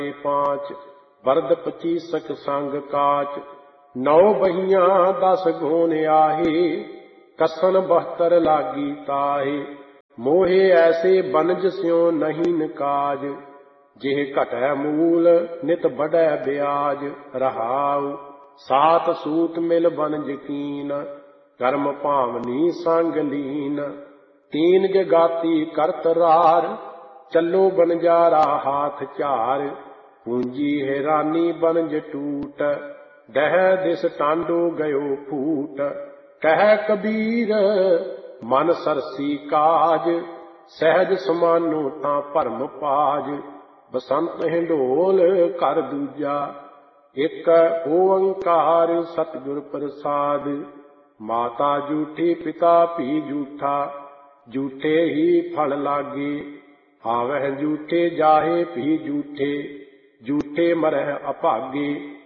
पाँच बरद पचीसक संग काच। 9 बहियां 10 गोन आहे, कसन 72 लागी ताहे। मोहे ऐसे बनज स्यों नहीं निकाज, जिह घटै मूल नित बढ़ै ब्याज। रहाउ सात सूत मिल बनज कीन, कर्म भावनी संग लीन। 3 जगाती करत रार, चलो बनजारा हाथ चार। पूंजी हैरानी बनज टूट, दह दिस टांडो गयो फूट। कह कबीर मन सरसी काज, सहज समानो तां भरम पाज। बसंत हिंडोल कर दूजा, एक ओंकार सतगुर प्रसाद। माता झूठी पिता भी झूठा, झूठे ही फल लागे। आवह झूठे जाहे भी झूठे, झूठे मरह अभागे।